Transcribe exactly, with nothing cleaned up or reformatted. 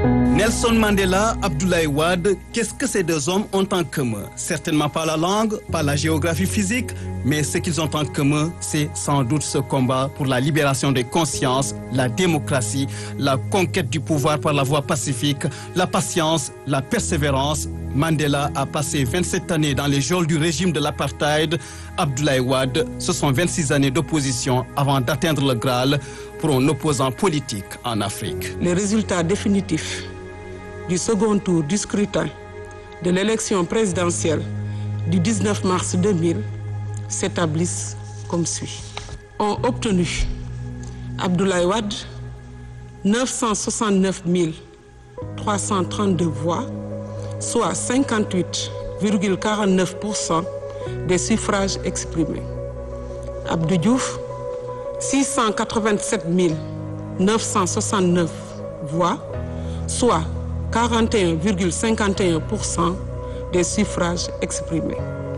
Nelson Mandela, Abdoulaye Wade, qu'est-ce que ces deux hommes ont en commun? Certainement pas la langue, pas la géographie physique, mais ce qu'ils ont en commun, c'est sans doute ce combat pour la libération des consciences, la démocratie, la conquête du pouvoir par la voie pacifique, la patience, la persévérance. Mandela a passé vingt-sept années dans les geôles du régime de l'apartheid. Abdoulaye Wade, ce sont vingt-six années d'opposition avant d'atteindre le Graal pour un opposant politique en Afrique. Les résultats définitifs du second tour du scrutin de l'élection présidentielle du dix-neuf mars deux mille s'établissent comme suit. Ont obtenu Abdoulaye Wade neuf cent soixante-neuf mille trois cent trente-deux voix, soit cinquante-huit virgule quarante-neuf pour cent des suffrages exprimés. Abdou Diouf, six cent quatre-vingt-sept mille neuf cent soixante-neuf voix, soit quarante et un virgule cinquante et un pour cent des suffrages exprimés.